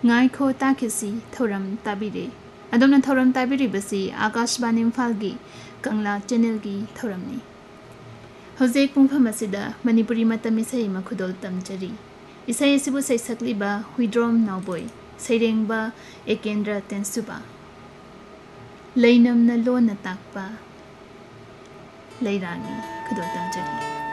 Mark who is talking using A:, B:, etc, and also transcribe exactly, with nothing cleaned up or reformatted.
A: Ngaiko takisi thoram tabire. Adomna thoram tabiri basi Akashvani Imphal-gi Kangla channel-gi thoramni. Hojik pungpham asida Manipuri matam isai ama khudol tamjari. Isai asibu saisakliba Huidrom Nauboi, Sairengba Ekendra Tensuba. Lainamna lona takpa Lairani khudol tamjari.